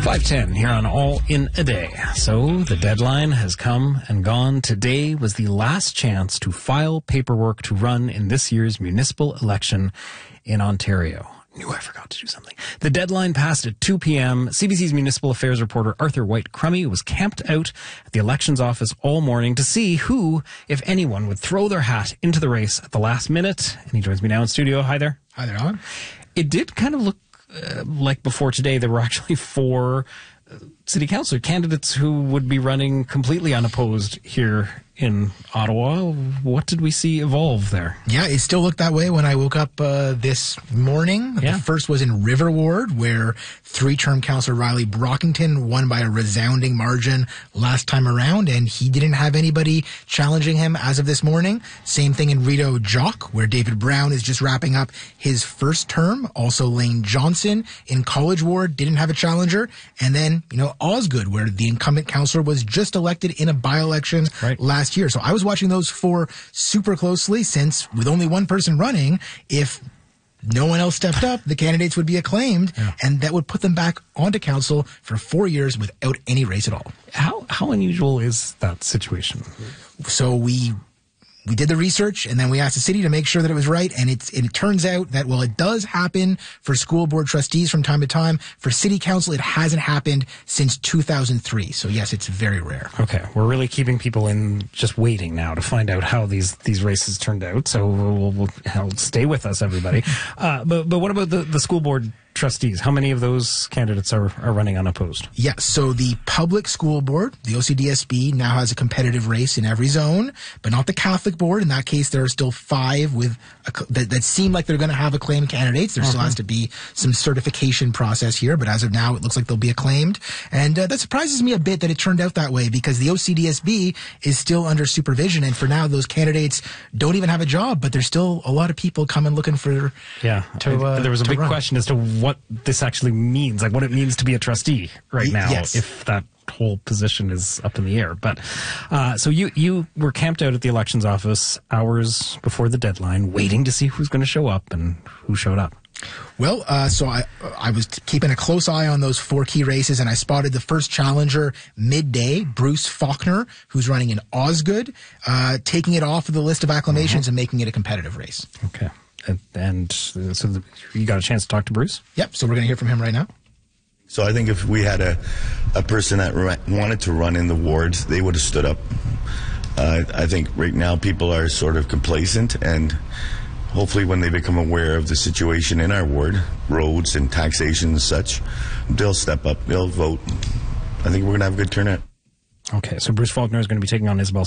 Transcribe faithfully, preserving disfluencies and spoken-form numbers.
five ten here on All in a Day. So the deadline has come and gone. Today was the last chance to file paperwork to run in this year's municipal election in Ontario. Knew I forgot to do something. The deadline passed at two p.m. C B C's municipal affairs reporter Arthur White-Crummey was camped out at the elections office all morning to see who, if anyone, would throw their hat into the race at the last minute. And he joins me now in studio. Hi there. Hi there, Alan. It did kind of look uh, like before today there were actually four uh, city councillor candidates who would be running completely unopposed here in Ottawa. What did we see evolve there? Yeah, it still looked that way when I woke up uh, this morning. Yeah. The first was in River Ward, where three-term councillor Riley Brockington won by a resounding margin last time around, and he didn't have anybody challenging him as of this morning. Same thing in Rideau Jock, where David Brown is just wrapping up his first term. Also, Lane Johnson in College Ward didn't have a challenger. And then, you know, Osgood, where the incumbent councillor was just elected in a by-election right. last year. So I was watching those four super closely, since with only one person running, if no one else stepped up, the candidates would be acclaimed, yeah. and that would put them back onto council for four years without any race at all. How how unusual is that situation? So we we did the research, and then we asked the city to make sure that it was right, and it's, it turns out that, well, it does happen for school board trustees from time to time. For city council, it hasn't happened since two thousand three. So, yes, it's very rare. Okay. We're really keeping people in, just waiting now to find out how these, these races turned out. So we'll, we'll, we'll stay with us, everybody. uh, but, but what about the, the school board trustees? How many of those candidates are, are running unopposed? Yeah, so the public school board, the O C D S B, now has a competitive race in every zone, but not the Catholic board. In that case, there are still five with a, that, that seem like they're going to have acclaimed candidates. There uh-huh. still has to be some certification process here, but as of now, it looks like they'll be acclaimed. And uh, that surprises me a bit that it turned out that way, because the O C D S B is still under supervision, and for now, those candidates don't even have a job, but there's still a lot of people coming looking for yeah. to, uh, there was a big run. question as to what this actually means, like what it means to be a trustee right now, yes. if that whole position is up in the air. But uh, so you you were camped out at the elections office hours before the deadline, waiting to see who's going to show up, and who showed up. Well, uh, so I I was keeping a close eye on those four key races, and I spotted the first challenger midday, Bruce Faulkner, who's running in Osgood, uh, taking it off of the list of acclamations mm-hmm. and making it a competitive race. Okay. And, and so the, you got a chance to talk to Bruce? Yep, so we're going to hear from him right now. So I think if we had a, a person that ra- wanted to run in the wards, they would have stood up. Uh, I think right now people are sort of complacent, and hopefully when they become aware of the situation in our ward, roads and taxation and such, they'll step up, they'll vote. I think we're going to have a good turnout. Okay, so Bruce Faulkner is going to be taking on Isabel